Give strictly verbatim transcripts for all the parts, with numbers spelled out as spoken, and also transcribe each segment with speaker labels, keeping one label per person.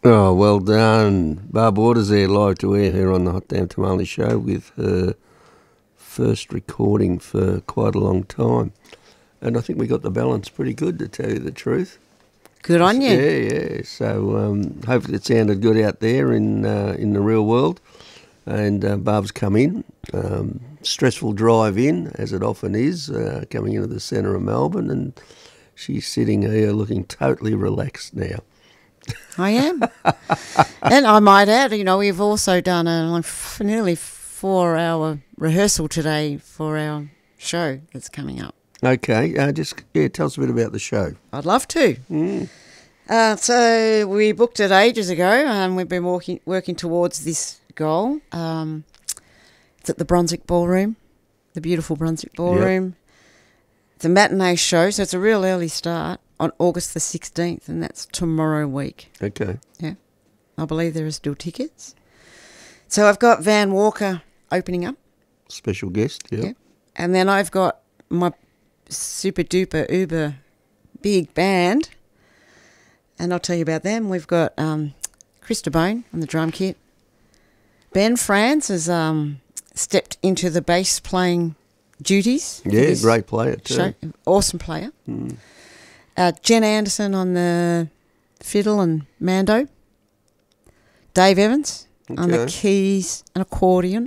Speaker 1: Oh, well done. Barb Waters there, live to air here on the Hot Damn Tamale Show with her first recording for quite a long time. And I think we got the balance pretty good, to tell you the truth.
Speaker 2: Good on you.
Speaker 1: Yeah, yeah. So um, hopefully it sounded good out there in uh, in the real world. And uh, Barb's come in. Um, stressful drive in, as it often is, uh, coming into the centre of Melbourne. And she's sitting here looking totally relaxed now.
Speaker 2: I am. And I might add, you know, we've also done a like, nearly four-hour rehearsal today for our show that's coming up.
Speaker 1: Okay, uh, just yeah, tell us a bit about the show.
Speaker 2: I'd love to.
Speaker 1: Mm.
Speaker 2: Uh, so we booked it ages ago, and we've been working working towards this goal. Um, it's at the Brunswick Ballroom, the beautiful Brunswick Ballroom. Yep. It's a matinee show, so it's a real early start on August the sixteenth, and that's tomorrow week.
Speaker 1: Okay.
Speaker 2: Yeah. I believe there are still tickets. So I've got Van Walker opening up.
Speaker 1: Special guest, yeah.
Speaker 2: Yeah. And then I've got my super duper uber big band, and I'll tell you about them. We've got um, Krista Bone on the drum kit. Ben France has um, stepped into the bass playing duties.
Speaker 1: Yeah, great player too.
Speaker 2: Show. Awesome player.
Speaker 1: Mm.
Speaker 2: Uh, Jen Anderson on the fiddle and mando. Dave Evans
Speaker 1: okay.
Speaker 2: on the keys and accordion.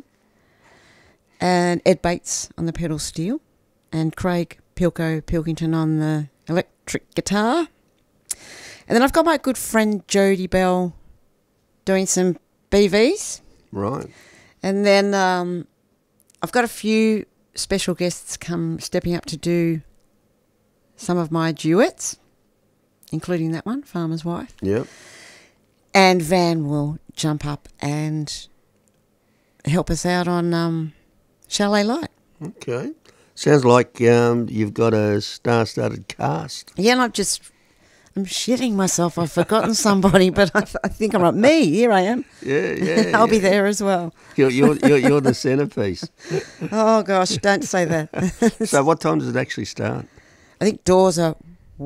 Speaker 2: And Ed Bates on the pedal steel. And Craig Pilko Pilkington on the electric guitar. And then I've got my good friend Jodie Bell doing some B Vs.
Speaker 1: Right.
Speaker 2: And then um, I've got a few special guests come stepping up to do some of my duets, including that one, Farmer's Wife.
Speaker 1: Yep.
Speaker 2: And Van will jump up and help us out on um, Chalet Light.
Speaker 1: Okay. Sounds like um, you've got a star-studded cast.
Speaker 2: Yeah, and I'm just, I'm shitting myself. I've forgotten somebody, but I, th- I think I'm right. Me, here I am.
Speaker 1: Yeah, yeah.
Speaker 2: I'll
Speaker 1: yeah.
Speaker 2: be there as well.
Speaker 1: You're, you're, you're, you're the centrepiece.
Speaker 2: Oh, gosh, don't say that.
Speaker 1: So what time does it actually start?
Speaker 2: I think doors are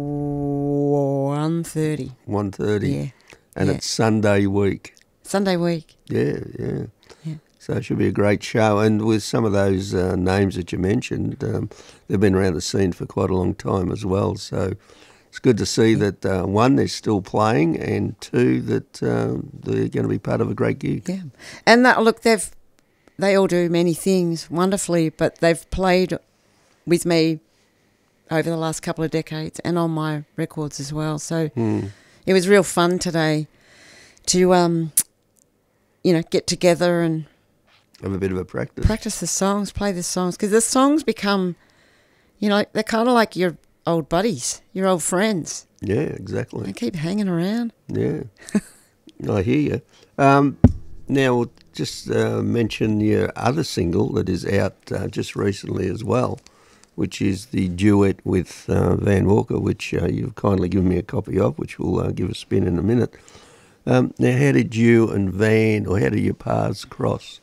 Speaker 2: one thirty.
Speaker 1: one thirty.
Speaker 2: Yeah.
Speaker 1: And
Speaker 2: yeah.
Speaker 1: it's Sunday week.
Speaker 2: Sunday week.
Speaker 1: Yeah, yeah.
Speaker 2: Yeah.
Speaker 1: So it should be a great show. And with some of those uh, names that you mentioned, um, they've been around the scene for quite a long time as well. So it's good to see
Speaker 2: yeah.
Speaker 1: that, uh, one, they're still playing, and two, that uh, they're going to be part of a great gig.
Speaker 2: Yeah. And that, look, they've they all do many things wonderfully, but they've played with me over the last couple of decades and on my records as well. So
Speaker 1: Mm.
Speaker 2: it was real fun today to, um, you know, get together and
Speaker 1: Have a bit of a practice.
Speaker 2: practice the songs, play the songs, because the songs become, you know, they're kind of like your old buddies, your old friends.
Speaker 1: Yeah, exactly.
Speaker 2: They keep hanging around.
Speaker 1: Yeah, I hear you. Um, now, we'll just uh, mention your other single that is out uh, just recently as well, which is the duet with uh, Van Walker, which uh, you've kindly given me a copy of, which we'll uh, give a spin in a minute. Um, now, how did you and Van, or how did your paths cross?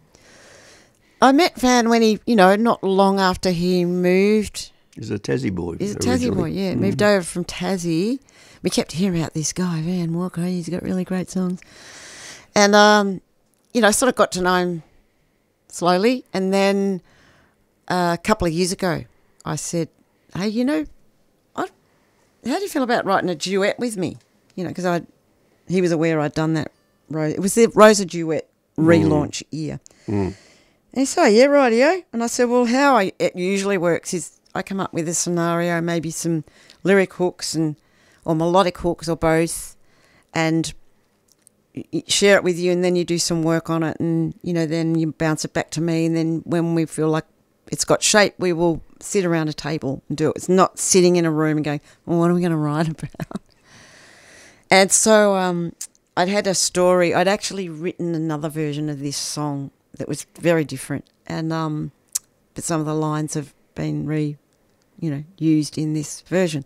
Speaker 2: I met Van when he, you know, not long after he moved.
Speaker 1: He's a Tassie boy.
Speaker 2: He's a Tassie
Speaker 1: originally.
Speaker 2: boy, yeah.
Speaker 1: Mm.
Speaker 2: Moved over from Tassie. We kept hearing about this guy, Van Walker. He's got really great songs. And, um, you know, sort of got to know him slowly. And then uh, a couple of years ago, I said, hey, you know, I, how do you feel about writing a duet with me? You know, because I, he was aware I'd done that. Ro- It was the Rosa duet relaunch mm. year.
Speaker 1: Mm.
Speaker 2: And he said, oh, yeah, rightio. And I said, well, how I, it usually works is I come up with a scenario, maybe some lyric hooks and or melodic hooks or both, and share it with you, and then you do some work on it, and, you know, then you bounce it back to me, and then when we feel like it's got shape, we will sit around a table and do it. It's not sitting in a room and going, well, what are we going to write about? And so um, I'd had a story. I'd actually written another version of this song that was very different, and um, but some of the lines have been re, you know, used in this version.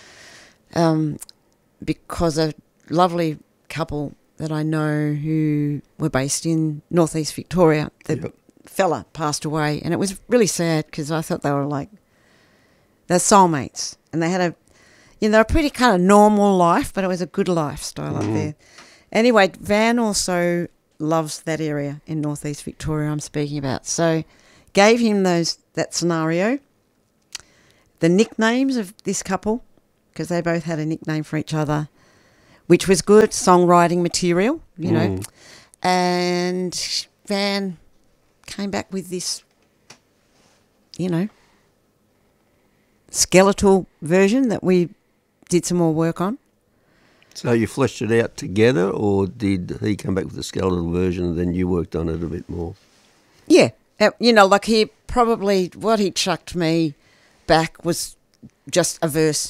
Speaker 2: Um, because a lovely couple that I know who were based in northeast Victoria, the yep. fella passed away, and it was really sad because I thought they were like, they're soulmates, and they had a, you know, they're a pretty kind of normal life, but it was a good lifestyle mm. up there. Anyway, Van also loves that area in northeast Victoria I'm speaking about. So gave him those that scenario, the nicknames of this couple, because they both had a nickname for each other, which was good songwriting material, you know.
Speaker 1: Mm.
Speaker 2: And Van came back with this, you know, skeletal version that we did some more work on.
Speaker 1: So you fleshed it out together, or did he come back with a skeletal version and then you worked on it a bit more?
Speaker 2: Yeah. Uh, you know, like he probably, what he chucked me back was just a verse